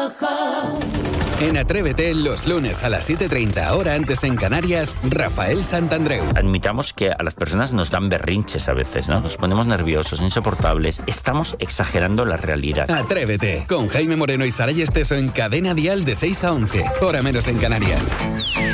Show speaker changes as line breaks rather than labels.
rojo.
En Atrévete, los lunes a las 7:30, hora antes en Canarias, Rafael Santandreu.
Admitamos que a las personas nos dan berrinches a veces, ¿no? Nos ponemos nerviosos, insoportables. Estamos exagerando la realidad.
Atrévete, con Jaime Moreno y Saray Esteso en Cadena Dial de 6 a 11, hora menos en Canarias.